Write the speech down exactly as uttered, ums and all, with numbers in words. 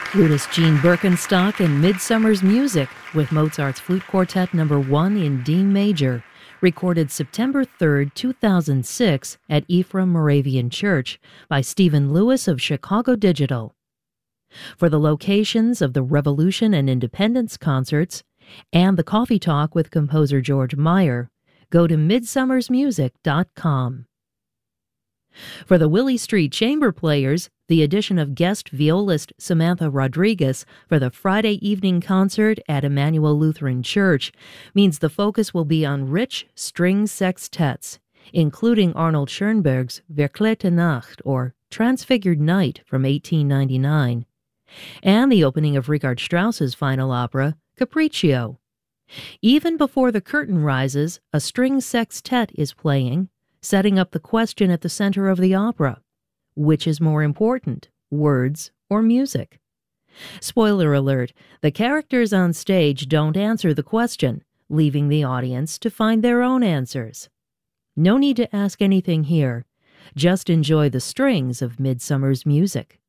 Flutist Gene Birkenstock and Midsummer's Music with Mozart's Flute Quartet Number one in D major, recorded September third, two thousand six at Ephraim Moravian Church by Stephen Lewis of Chicago Digital. For the locations of the Revolution and Independence concerts and the Coffee Talk with composer George Meyer, go to midsummer's music dot com. For the Willie Street Chamber Players, the addition of guest violist Samantha Rodriguez for the Friday evening concert at Emmanuel Lutheran Church means the focus will be on rich string sextets, including Arnold Schoenberg's Verklärte Nacht, or Transfigured Night from eighteen ninety-nine, and the opening of Richard Strauss's final opera, Capriccio. Even before the curtain rises, a string sextet is playing, setting up the question at the center of the opera: which is more important, words or music? Spoiler alert, the characters on stage don't answer the question, leaving the audience to find their own answers. No need to ask anything here. Just enjoy the strings of Midsummer's Music.